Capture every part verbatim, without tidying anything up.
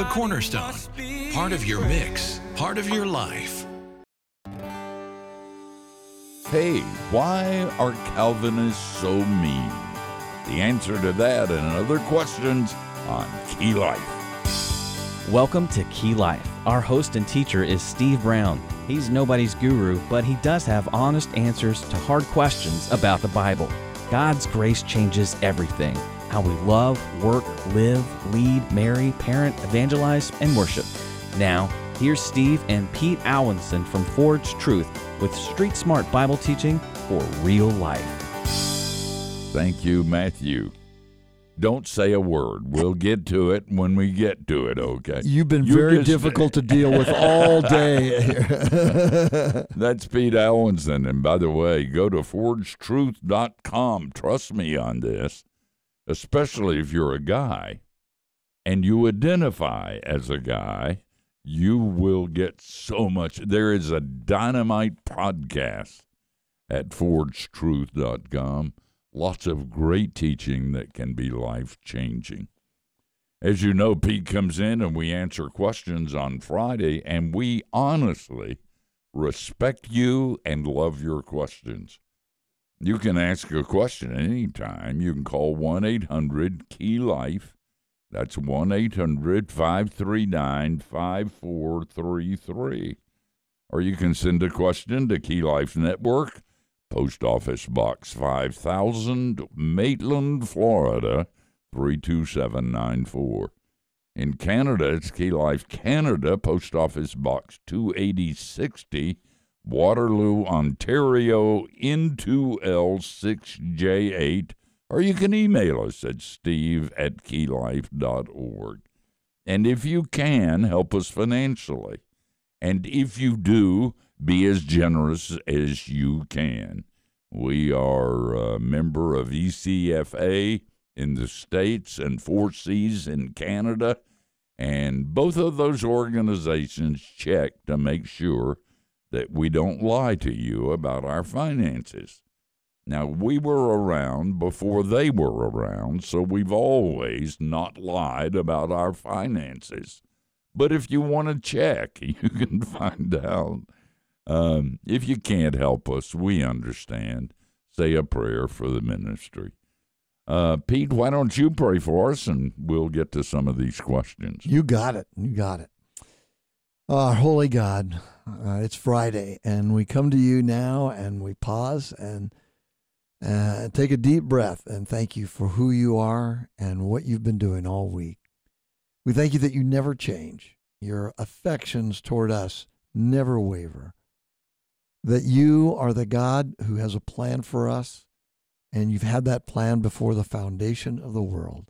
The Cornerstone, part of your mix, part of your life. Hey, why are Calvinists so mean? The answer to that and other questions on Key Life. Welcome to Key Life. Our host and teacher is Steve Brown. He's nobody's guru, but he does have honest answers to hard questions about the Bible. God's grace changes everything. How we love, work, live, lead, marry, parent, evangelize, and worship. Now, here's Steve and Pete Alwinson from Forged Truth with street smart Bible teaching for real life. Thank you, Matthew. Don't say a word. We'll get to it when we get to it, okay? You've been you very just... difficult to deal with all day. That's Pete Alwinson. And by the way, go to forged truth dot com. Trust me on this. Especially if you're a guy and you identify as a guy, you will get so much. There is a dynamite podcast at forged truth dot com. Lots of great teaching that can be life-changing. As you know, Pete comes in and we answer questions on Friday, and we honestly respect you and love your questions. You can ask a question anytime. You can call one eight hundred key life. That's one eight hundred five three nine five four three three. Or you can send a question to Key Life Network, Post Office Box five thousand, Maitland, Florida, three two seven nine four. In Canada, it's Key Life Canada, Post Office Box two eighty sixty, Waterloo, Ontario, N two L six J eight, or you can email us at steve at key life dot org. And if you can, help us financially. And if you do, be as generous as you can. We are a member of E C F A in the States and Four Cs in Canada, and both of those organizations check to make sure that we don't lie to you about our finances. Now, we were around before they were around, so we've always not lied about our finances. But if you want to check, you can find out. Um, if you can't help us, we understand. Say a prayer for the ministry. Uh, Pete, why don't you pray for us, and we'll get to some of these questions. You got it. You got it. Uh, Holy God, uh, it's Friday, and we come to you now, and we pause and uh, take a deep breath and thank you for who you are and what you've been doing all week. We thank you that you never change. Your affections toward us never waver. That you are the God who has a plan for us, and you've had that plan before the foundation of the world.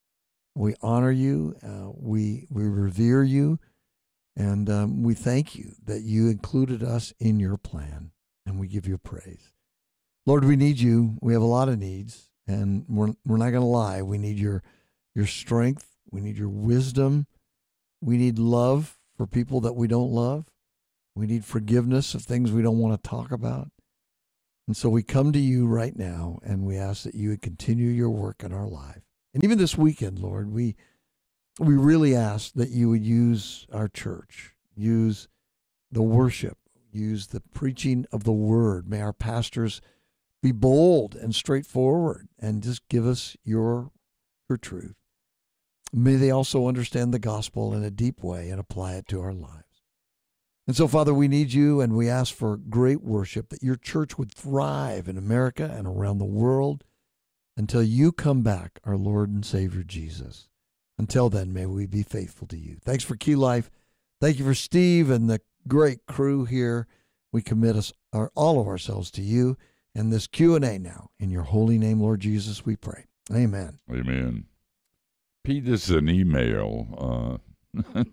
We honor you. Uh, we we revere you. And um, we thank you that you included us in your plan, and we give you praise. Lord, we need you. We have a lot of needs, and we're we're not going to lie. We need your your strength. We need your wisdom. We need love for people that we don't love. We need forgiveness of things we don't want to talk about. And so we come to you right now, and we ask that you would continue your work in our life. And even this weekend, Lord, we We really ask that you would use our church, use the worship, use the preaching of the word. May our pastors be bold and straightforward and just give us your, your truth. May they also understand the gospel in a deep way and apply it to our lives. And so, Father, we need you, and we ask for great worship, that your church would thrive in America and around the world until you come back, our Lord and Savior Jesus. Until then, may we be faithful to you. Thanks for Key Life. Thank you for Steve and the great crew here. We commit us, our, all of ourselves to you and this Q and A now. In your holy name, Lord Jesus, we pray. Amen. Amen. Pete, this is an email. Uh,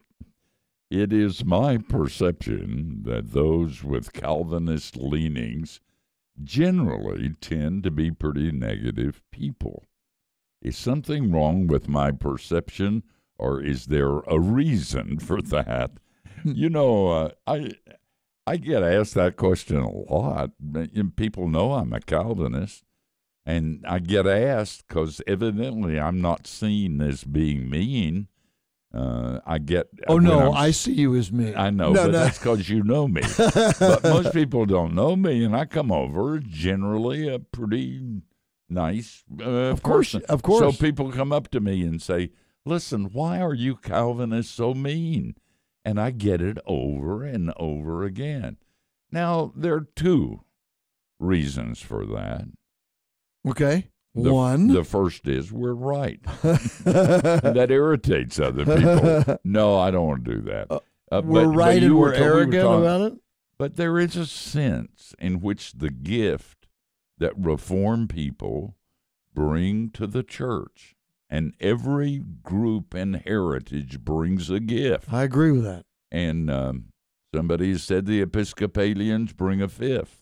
it is my perception that those with Calvinist leanings generally tend to be pretty negative people. Is something wrong with my perception, or is there a reason for that? You know, uh, I I get asked that question a lot. People know I'm a Calvinist, and I get asked because evidently I'm not seen as being mean, Uh, I get. Oh when no, I'm- I see you as me. I know, no, but no. that's because you know me. But most people don't know me, and I come over generally a pretty nice uh, Of course, person. of course. So people come up to me and say, "Listen, why are you Calvinists so mean?" And I get it over and over again. Now there are two reasons for that. Okay. The, One. The first is we're right. That irritates other people. No, I don't want to do that. Uh, we're but- right but you and were we're ta- we were arrogant talking- about it. But there is a sense in which the gift that Reformed people bring to the church, and every group and heritage brings a gift. I agree with that. And um, somebody said the Episcopalians bring a fifth.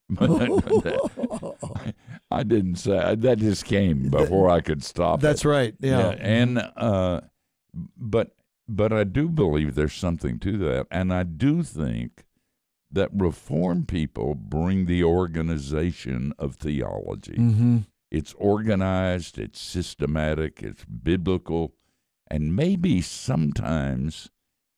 I, I didn't say that; just came before I could stop. That's it. right. Yeah. and uh, but but I do believe there's something to that, and I do think that Reformed people bring the organization of theology. Mm-hmm. It's organized, it's systematic, it's biblical, and maybe sometimes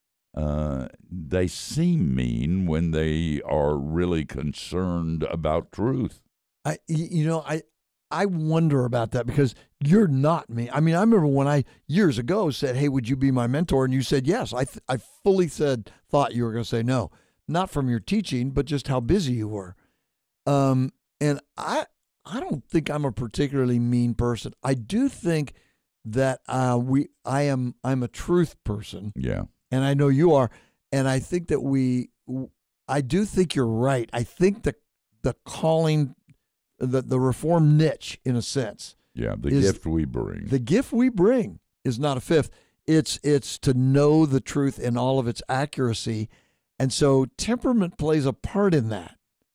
uh, they seem mean when they are really concerned about truth. I, y- you know, I, I wonder about that because you're not me. I mean, I remember when I years ago said, "Hey, would you be my mentor?" And you said yes. I, th- I fully said, thought you were going to say no, not from your teaching, but just how busy you were. Um, and I, I don't think I'm a particularly mean person. I do think that uh, we, I am, I'm a truth person. Yeah. And I know you are, and I think that we, I do think you're right. I think the the calling, the the Reformed niche, in a sense, Yeah, the is gift we bring. the gift we bring is not a fifth. It's it's to know the truth in all of its accuracy, and so temperament plays a part in that,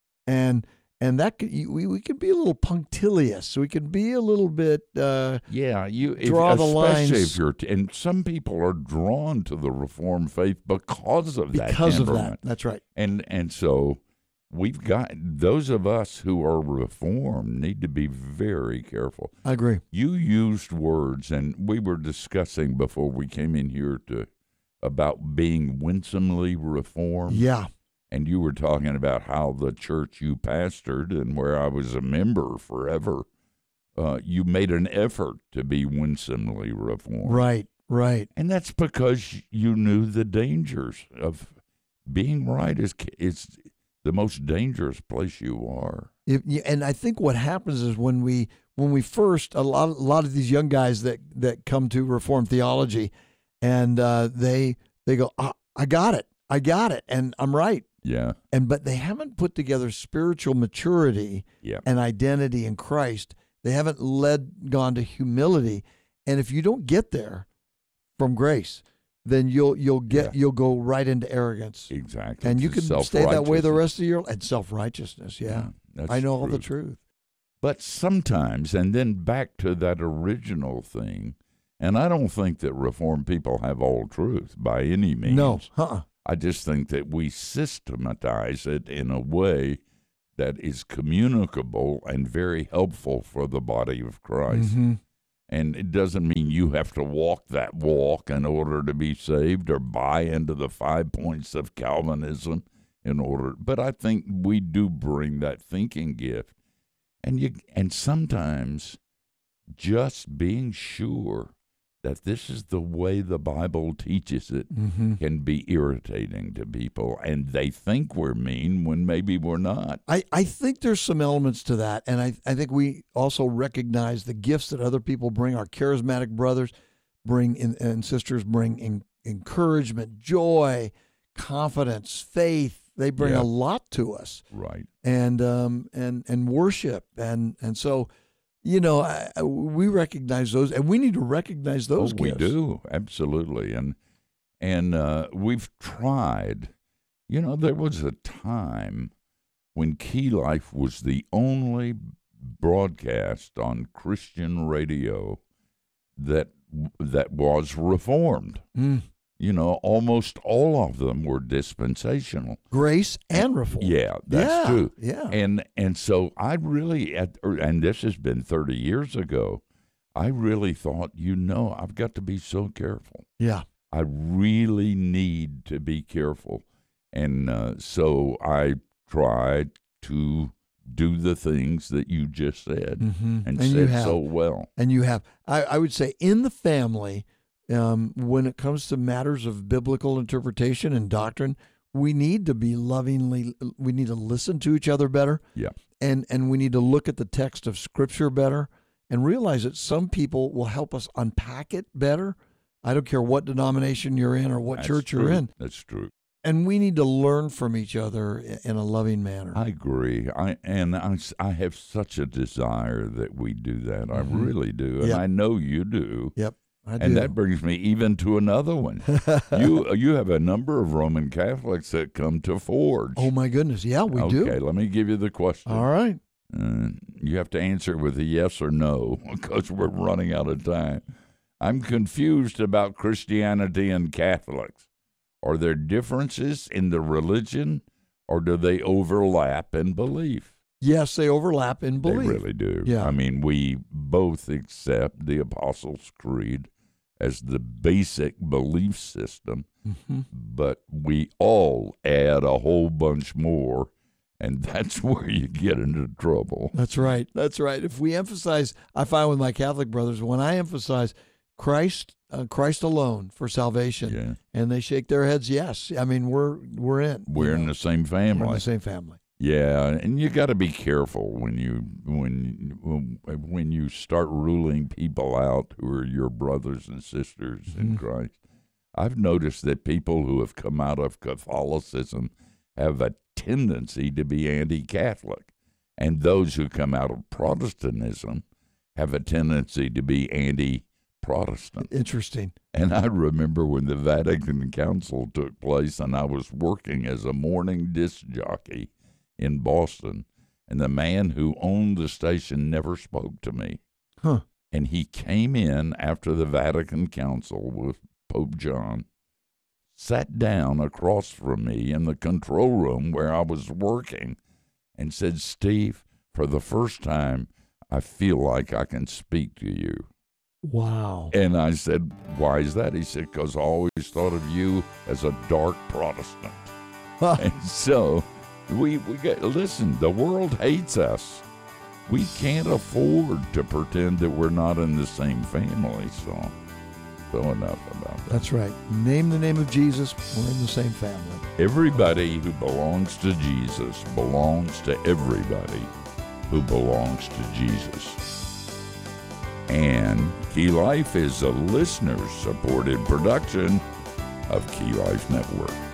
and and that could, we we can be a little punctilious. We can be a little bit. Uh, yeah, you if, draw the especially lines. if you're, t- and some people are drawn to the Reformed faith because of that because of that. temperament. That's right. And and so we've got those of us who are Reformed need to be very careful. I agree. You used words, and we were discussing before we came in here to about being winsomely Reformed. Yeah. And you were talking about how the church you pastored and where I was a member forever, uh, you made an effort to be winsomely Reformed. Right. Right. And that's because you knew the dangers of being right is is the most dangerous place you are. If, and I think what happens is when we when we first a lot a lot of these young guys that that come to Reformed theology, and uh, they they go, oh, I got it, I got it, and I'm right, Yeah. and but they haven't put together spiritual maturity Yeah. and identity in Christ. They haven't led gone to humility, and if you don't get there from grace, then you'll you'll get Yeah. you'll go right into arrogance, Exactly. and you To can stay that way the self-righteousness. rest of your and self righteousness. Yeah, that's I know all the true. truth. But sometimes, and then back to that original thing, and I don't think that Reformed people have all truth by any means. No, uh-uh. I just think that we systematize it in a way that is communicable and very helpful for the body of Christ. Mhm. And it doesn't mean you have to walk that walk in order to be saved or buy into the five points of Calvinism in order. But I think we do bring that thinking gift. And you and sometimes just being sure that this is the way the Bible teaches it Mm-hmm. can be irritating to people, and they think we're mean when maybe we're not. I, I think there's some elements to that, and I, I think we also recognize the gifts that other people bring. Our charismatic brothers bring in, and sisters bring in, encouragement, joy, confidence, faith. They bring Yeah. a lot to us, Right. and um and and worship, and and so, you know, I, I- we recognize those, and we need to recognize those Oh, we gifts. do, absolutely. And and uh, we've tried. You know, there was a time when Key Life was the only broadcast on Christian radio that that was Reformed. Mm. You know, almost all of them were dispensational. Grace and reform. Yeah, that's yeah, true. Yeah. And and so I really, at, or- and this has been thirty years ago, I really thought, you know, I've got to be so careful. yeah. I really need to be careful. And uh, so I try to do the things that you just said Mm-hmm. and, And you said have. so well. And you have, I, I would say, in the family, um, when it comes to matters of biblical interpretation and doctrine, we need to be lovingly, we need to listen to each other better. Yeah. And, and we need to look at the text of Scripture better and realize that some people will help us unpack it better. I don't care what denomination you're in or what That's church true. you're in. That's true. And we need to learn from each other in a loving manner. I agree. I and I, s- I have such a desire that we do that. I Mhm. really do. And Yep. I know you do. Yep, I And do. that brings me even to another one. you you have a number of Roman Catholics that come to Forge. Oh, my goodness. Yeah, we okay, do. let me give you the question. All right. Uh, you have to answer with a yes or no because we're running out of time. I'm confused about Christianity and Catholics. Are there differences in the religion, or do they overlap in belief? Yes, they overlap in belief. They really do. Yeah. I mean, we both accept the Apostles' Creed as the basic belief system, Mm-hmm. but we all add a whole bunch more, and that's where you get into trouble. That's right. That's right. If we emphasize, I find with my Catholic brothers, when I emphasize Christ, uh, Christ alone for salvation, Yeah. and they shake their heads, yes. I mean, we're we're in. We're you in know. the same family. We're in the same family. Yeah, and you got to be careful when you when when you start ruling people out who are your brothers and sisters Mm-hmm. in Christ. I've noticed that people who have come out of Catholicism have a tendency to be anti-Catholic, and those who come out of Protestantism have a tendency to be anti-Protestant. Interesting. And I remember when the Vatican Council took place, and I was working as a morning disc jockey in Boston, and the man who owned the station never spoke to me. Huh. And he came in after the Vatican Council with Pope John, sat down across from me in the control room where I was working, and said, "Steve, for the first time, I feel like I can speak to you." Wow. And I said, "Why is that?" He said, "Because I always thought of you as a dark Protestant." And so we, we get, listen, the world hates us. We can't afford to pretend that we're not in the same family. So, so enough about that. That's right. Name the name of Jesus. We're in the same family. Everybody who belongs to Jesus belongs to everybody who belongs to Jesus. And Key Life is a listener-supported production of Key Life Network.